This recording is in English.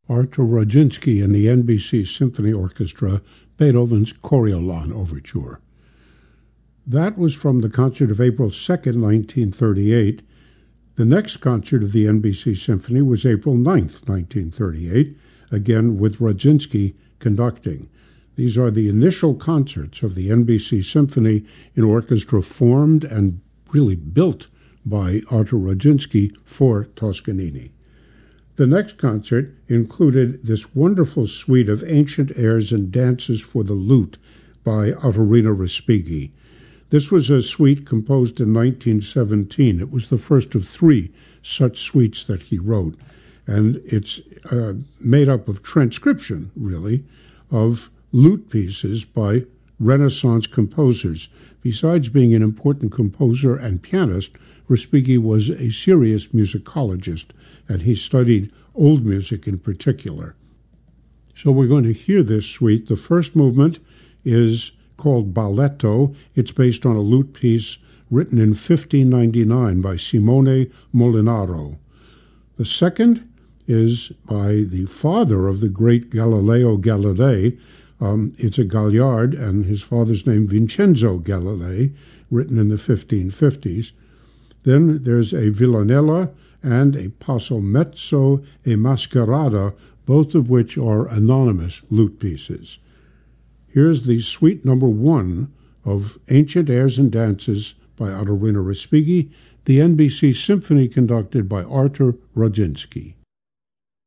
Artur Rodzinski and the NBC Symphony Orchestra, Beethoven's Coriolan Overture. That was from the concert of April 2nd, 1938. The next concert of the NBC Symphony was April 9th, 1938, again with Rodzinski conducting. These are the initial concerts of the NBC Symphony, an orchestra formed and really built by Artur Rodzinski for Toscanini. The next concert included this wonderful suite of ancient airs and dances for the lute by Ottorino Respighi. This was a suite composed in 1917. It was the first of three such suites that he wrote, and it's made up of transcription, really, of lute pieces by Renaissance composers. Besides being an important composer and pianist, Respighi was a serious musicologist, and he studied old music in particular. So we're going to hear this suite. The first movement is called Balletto. It's based on a lute piece written in 1599 by Simone Molinaro. The second is by the father of the great Galileo Galilei. It's a Gagliard, and his father's name Vincenzo Galilei, written in the 1550s. Then there's a Villanella and a Passo Mezzo e Mascherata, both of which are anonymous lute pieces. Here's the suite number 1 of Ancient Airs and Dances by Ottorino Respighi, the NBC Symphony conducted by Artur Rodzinski.